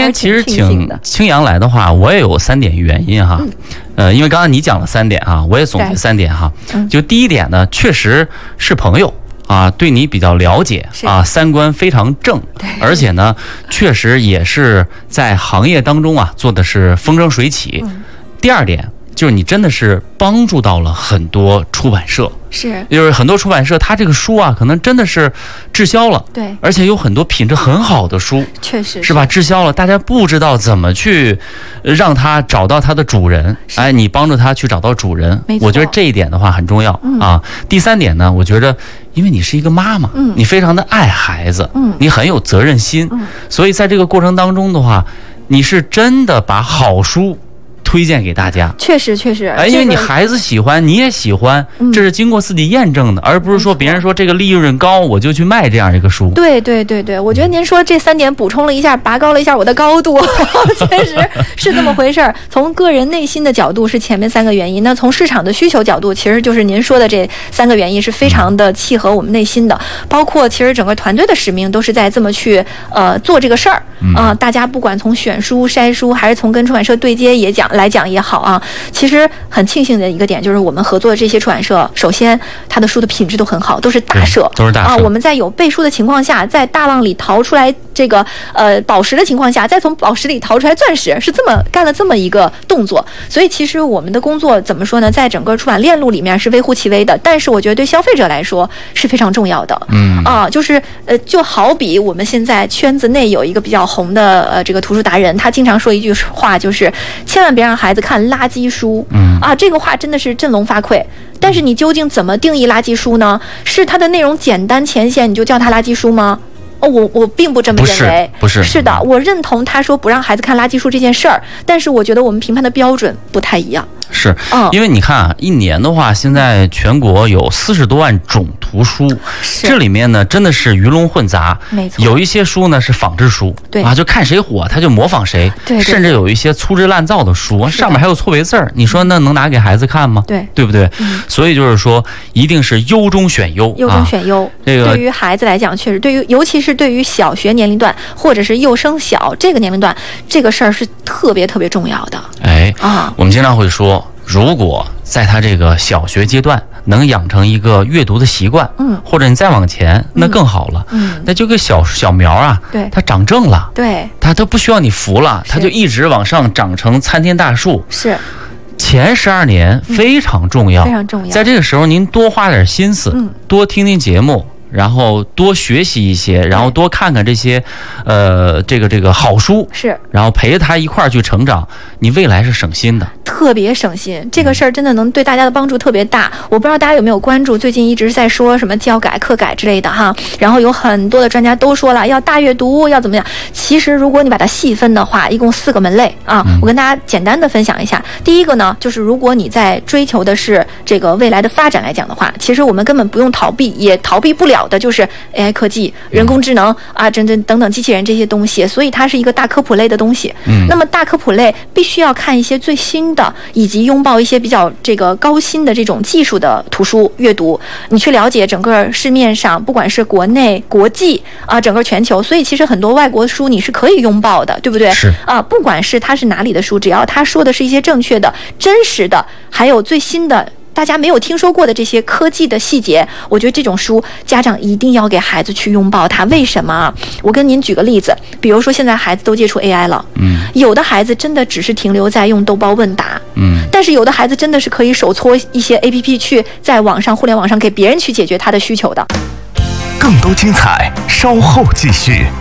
天其实请青阳来的话，我也有3点原因哈。因为刚刚你讲了3点哈，我也总结3点哈。就第一点呢，确实是朋友啊，对你比较了解啊，3观非常正，而且呢，确实也是在行业当中啊做的是风生水起。第二点就是你真的是帮助到了很多出版社。 是， 就是很多出版社，它这个书啊，可能真的是滞销了， 对， 而且有很多品质很好的书， 确实是吧？滞销了，大家不知道怎么去让它找到它的主人，哎，你帮助他去找到主人，我觉得这一点的话很重要啊。第3点呢，我觉得因为你是一个妈妈，你非常的爱孩子，你很有责任心，所以在这个过程当中的话，你是真的把好书推荐给大家， 确实， 哎，因为你孩子喜欢，你也喜欢，这是经过自己验证的，而不是说别人说这个利润高，我就去卖这样一个书。 对，我觉得您说这3点补充了一下，拔高了一下我的高度，确实是这么回事儿。从个人内心的角度是前面3个原因，那从市场的需求角度，其实就是您说的这3个原因是非常的契合我们内心的，包括其实整个团队的使命都是在这么去做这个事儿啊。大家不管从选书、筛书，还是从跟出版社对接来讲也好啊，其实很庆幸的一个点就是我们合作的这些出版社，首先它的书的品质都很好，都是大社，啊。我们在有背书的情况下，在大浪里淘出来这个宝石的情况下，再从宝石里淘出来钻石，是这么干了这么一个动作。所以其实我们的工作怎么说呢，在整个出版链路里面是微乎其微的，但是我觉得对消费者来说是非常重要的。就是就好比我们现在圈子内有一个比较红的这个图书达人，他经常说一句话，就是千万别让孩子看垃圾书。这个话真的是振聋发聩。但是你究竟怎么定义垃圾书呢？是它的内容简单浅显，你就叫它垃圾书吗？我并不这么认为。 不是是的，我认同他说不让孩子看垃圾书这件事儿，但是我觉得我们评判的标准不太一样。 是，因为你看啊，一年的话，现在全国有40多万种图书，这里面呢真的是鱼龙混杂， 没错， 有一些书呢是仿制书， 对啊，就看谁火他就模仿谁， 对， 甚至有一些粗制滥造的书，上面还有错别字儿，你说那能拿给孩子看吗？对不对？所以就是说，一定是优中选优， 优中选优。 这个对于孩子来讲，确实尤其是对于小学年龄段或者是幼升小这个年龄段，这个事儿是特别重要的。 我们经常会说，如果在他这个小学阶段能养成一个阅读的习惯，或者你再往前，那更好了。那就个小苗啊， 对， 它长正了， 对， 它都不需要你扶了，它就一直往上长成参天大树。 是。 前12年非常重要， 非常重要。 在这个时候，您多花点心思，多听听节目。然后多学习一些，然后多看看这些，这个好书， 是， 然后陪着他一块儿去成长，你未来是省心的， 特别省心。这个事儿真的能对大家的帮助特别大。我不知道大家有没有关注，最近一直在说什么教改、课改之类的哈，然后有很多的专家都说了要大阅读，要怎么样。其实如果你把它细分的话，一共4个门类啊，我跟大家简单的分享一下。第一个呢，就是如果你在追求的是这个未来的发展来讲的话，其实我们根本不用逃避，也逃避不了的就是 AI 科技、人工智能啊，等等机器人这些东西，所以它是一个大科普类的东西。那么大科普类必须要看一些最新的，以及拥抱一些比较这个高新的这种技术的图书阅读，你去了解整个市面上，不管是国内、国际啊，整个全球，所以其实很多外国书你是可以拥抱的，对不对？ 是啊，不管是它是哪里的书，只要他说的是一些正确的、真实的，还有最新的。大家没有听说过的这些科技的细节，我觉得这种书家长一定要给孩子去拥抱它。为什么？我跟您举个例子，比如说现在孩子都接触 AI 了，有的孩子真的只是停留在用豆包问答，但是有的孩子真的是可以手搓一些 APP 去在网上互联网上给别人去解决他的需求的。 更多精彩稍后继续。